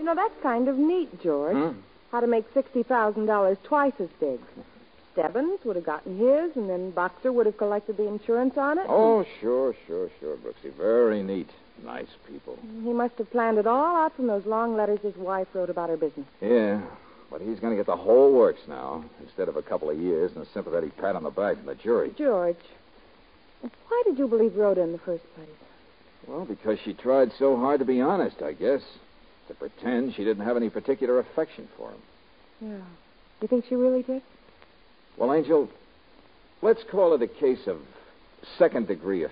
You know, that's kind of neat, George. Hmm? How to make $60,000 twice as big. Stebbins would have gotten his, and then Boxer would have collected the insurance on it. Oh, sure, Brooksy. Very neat. Nice people. He must have planned it all out from those long letters his wife wrote about her business. Yeah, but he's going to get the whole works now, instead of a couple of years and a sympathetic pat on the back from the jury. George, why did you believe Rhoda in the first place? Well, because she tried so hard to be honest, I guess. To pretend she didn't have any particular affection for him. Yeah. You think she really did? Well, Angel, let's call it a case of second-degree